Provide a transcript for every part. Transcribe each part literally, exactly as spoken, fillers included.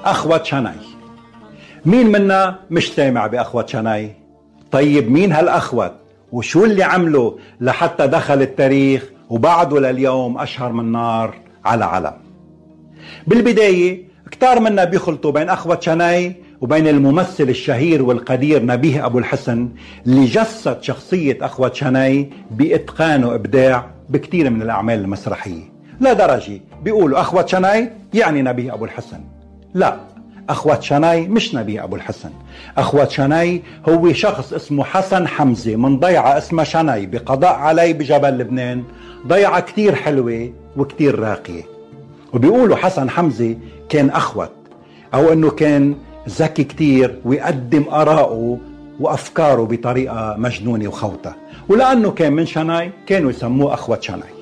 أخوة شناي. مين منا مش سامع بأخوة شناي؟ طيب مين هالأخوة وشو اللي عمله لحتى دخل التاريخ وبعده لليوم أشهر من نار على علم؟ بالبداية كتار منا بيخلطوا بين أخوة شناي وبين الممثل الشهير والقدير نبيه أبو الحسن اللي جسد شخصية أخوة شناي بإتقان وإبداع بكتير من الأعمال المسرحية، لا درجة بيقولوا أخوة شناي يعني نبيه أبو الحسن. لا، أخوة شناي مش نبيه أبو الحسن. أخوة شناي هو شخص اسمه حسن حمزة من ضيعة اسمها شناي بقضاء علي بجبل لبنان، ضيعة كتير حلوة وكتير راقية. وبيقولوا حسن حمزة كان أخوت أو أنه كان ذكي كتير ويقدم آراءه وأفكاره بطريقة مجنونة وخوتة، ولأنه كان من شناي كانوا يسموه أخوة شناي.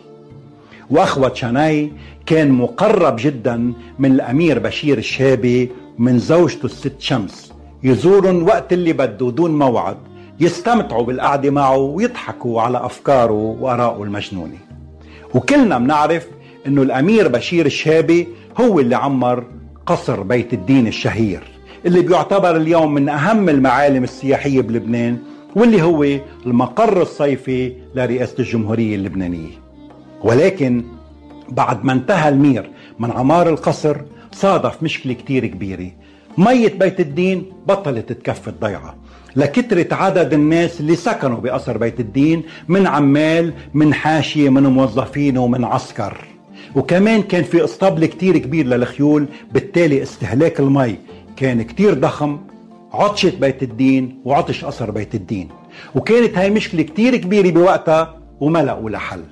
وأخوة شناي كان مقرب جدا من الأمير بشير الشابي من زوجته الست شمس، يزورن وقت اللي بده دون موعد، يستمتعوا بالقعدة معه ويضحكوا على أفكاره وآراءه المجنونة. وكلنا بنعرف أنه الأمير بشير الشابي هو اللي عمر قصر بيت الدين الشهير اللي بيعتبر اليوم من أهم المعالم السياحية بلبنان، واللي هو المقر الصيفي لرئاسة الجمهورية اللبنانية. ولكن بعد ما انتهى المير من عمار القصر صادف مشكلة كتير كبيرة. مية بيت الدين بطلت تكفي الضيعة لكترة عدد الناس اللي سكنوا بقصر بيت الدين، من عمال من حاشية من موظفين ومن عسكر، وكمان كان في اسطبل كتير كبير للخيول، بالتالي استهلاك المي كان كتير ضخم. عطشت بيت الدين وعطش قصر بيت الدين، وكانت هاي مشكلة كتير كبيرة بوقتها وما لقوا لها حل.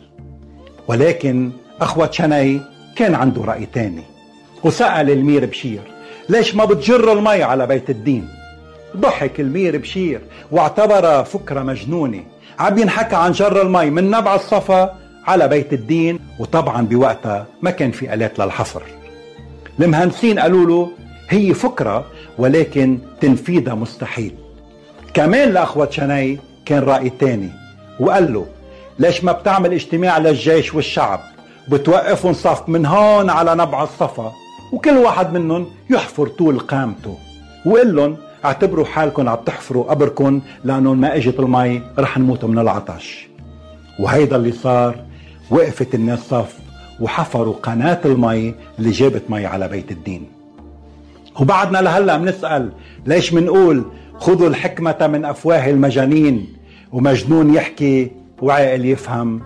ولكن أخوة شناي كان عنده رأي تاني، وسأل المير بشير ليش ما بتجر المي على بيت الدين؟ ضحك المير بشير واعتبرها فكرة مجنونة، عم ينحكى عن جر المي من نبع الصفا على بيت الدين، وطبعا بوقتها ما كان في آلات للحفر. المهندسين قالوا له هي فكرة ولكن تنفيذها مستحيل. كمان لأخوة شناي كان رأي تاني، وقال له ليش ما بتعمل اجتماع للجيش والشعب، بتوقفهم صف من هون على نبع الصفا، وكل واحد منهم يحفر طول قامته، وقال لهم اعتبروا حالكم عم تحفروا قبركم لأنه ما اجت المي رح نموت من العطش. وهيدا اللي صار، وقفت الناس صف وحفروا قناة المي اللي جابت مي على بيت الدين. وبعدنا لهلا بنسأل ليش منقول خذوا الحكمة من أفواه المجانين، ومجنون يحكي وعاقل يفهم.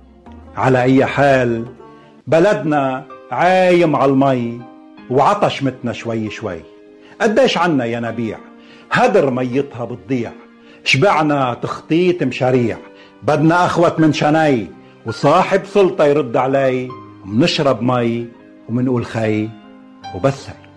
على أي حال بلدنا عايم على المي وعطش متنا شوي شوي. قديش عنا يا نبيع هدر ميتها بتضيع، شبعنا تخطيط مشاريع، بدنا أخوة من شناي وصاحب سلطة يرد علي، ومنشرب مي ومنقول خي وبس هي.